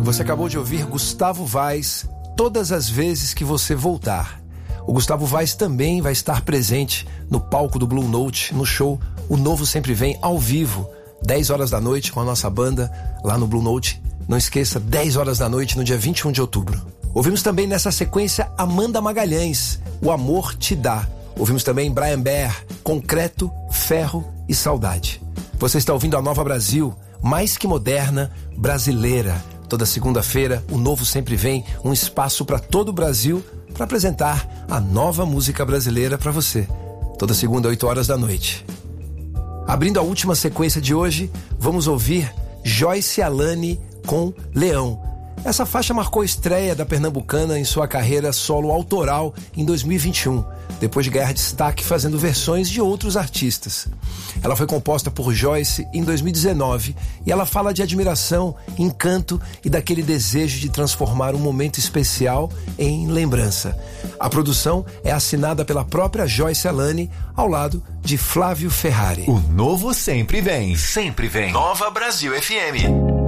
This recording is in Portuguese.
Você acabou de ouvir Gustavo Vaz, Todas as Vezes que Você Voltar. O Gustavo Vaz também vai estar presente no palco do Blue Note, no show O Novo Sempre Vem, ao vivo, 10 horas da noite, com a nossa banda lá no Blue Note. Não esqueça, 10 horas da noite, no dia 21 de outubro. Ouvimos também nessa sequência Amanda Magalhães, O Amor Te Dá. Ouvimos também Brian Baer, Concreto, Ferro e Saudade. Você está ouvindo a Nova Brasil, mais que moderna, brasileira. Toda segunda-feira, O Novo Sempre Vem, um espaço para todo o Brasil para apresentar a nova música brasileira para você. Toda segunda, 8 horas da noite. Abrindo a última sequência de hoje, vamos ouvir Joyce Alane com Leão. Essa faixa marcou a estreia da pernambucana em sua carreira solo autoral em 2021, depois de ganhar destaque fazendo versões de outros artistas. Ela foi composta por Joyce em 2019 e ela fala de admiração, encanto e daquele desejo de transformar um momento especial em lembrança. A produção é assinada pela própria Joyce Alane, ao lado de Flávio Ferrari. O novo sempre vem. Sempre vem. Nova Brasil FM.